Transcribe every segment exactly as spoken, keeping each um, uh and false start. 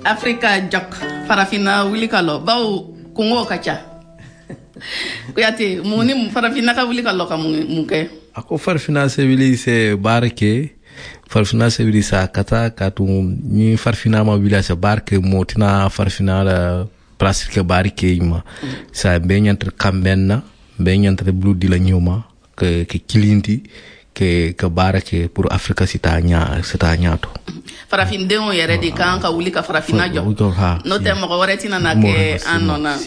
Afrika jok farafina wuli kalo baw kungo kacha kuyate muni farafina ka wuli kalo ka munke ako farafina se wili se barke farfina se wili sa kata katu ni farfina ma wili sa barke motina farfina la plastique barke ima sa beñantre kambenna beñantre bludi la nyuma ke ke kilinti ke ke barke pour Afrika sita nya sita nyato farafin deo yere di kan ka wuli ka farafina jo no te mo wareti na ke anona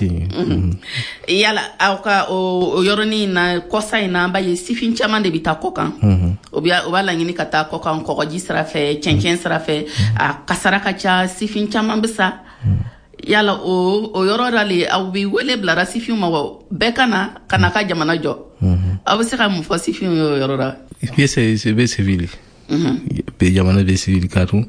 yala auka o yoroni na kosa ina ba ye sifin chama de bitakoka obia obala ngini kata koka ko ko jisra fe chenchen sra fe a kasara kacha sifin chama bisa yala o o yororali au bi wele blara sifin ma bekana kana ka jamana jo abu sika mu fa sifin yorora piese se be civili be jamana be civili katu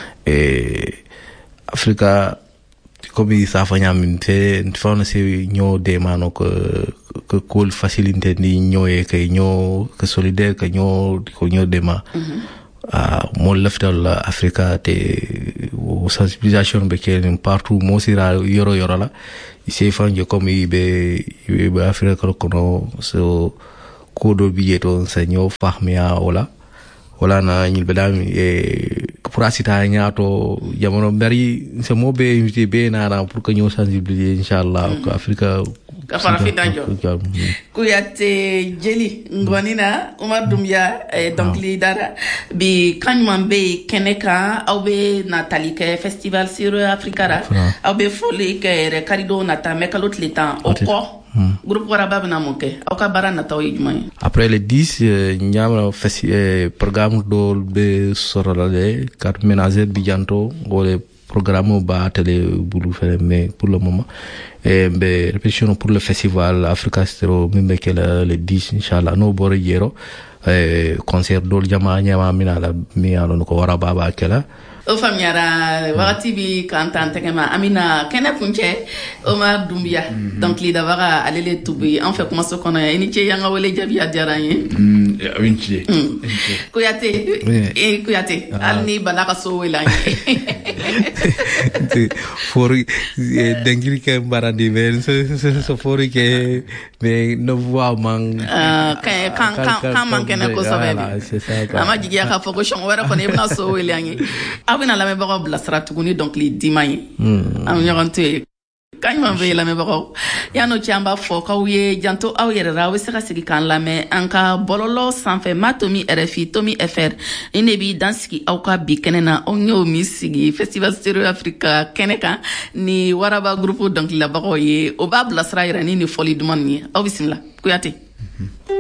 e Afrika comme ça fa nyaminte fona se ñoo de mano ko ko kol facilité ni ñoye kay ñoo ko solidaire ka ñoo ko ñoo de ma ah mo leftal Afrika te sensibilisation be ken partout mo sira yoro yoro la ise fanje comme ibe ibe Afrika ko no so kodo biyeto sa ñoo fahmia wala wala na ñil bedami e pour asita ñaato jamono bari se mo be invité be na ra pour que ñoo sensibiliser inshallah ko Afrika ka fara fitanjo ku yatte jeli ngonina Umar Doumbia e donc li dara bi kanyman be keneka aw be na talike festival sur Afrikara aw be foli ke re karido na ta mekalot letan o ko groupe waraba na monke awka barana tawi jumay après le dix ñam festi programme do be sorolale carte ménagère bi janto ngole programme ba télé bulu fele mais pour le moment et be répétition pour le festival Africa Stero mimbe kala le dix inchallah no boro yero e concert do jama ñama minala mi alo ko waraba ba kala o famiara wakati bi kantante kema amina kena punche Omar Doumbia donc li davara alele tubi en fait comment ce qu'on a ini che yanga wole jabi adiaranye mm awinchi kuyate e kuyate alni balaka so welanye fori dengiri ke barandi men so fori ke me no voix man kan kan kan man kena ko sabe ama jigia ka foko shon wera ko ne bna so welanye abina la me bako blasra tuguni donc li dimay am ñorante kañ ma be la me bako yano chamba fo ka wiye janto aw yere rawe sika sigi kan la me anka bololo sanfe matomi R F I Tomi F R inebi danski aw ka bi kenena on ñew mi sigi festival Stereo Africa keneka ni waraba groupe donc la bako ye o ba blasra yere ni ni foli duman ni aw bismillah kuyate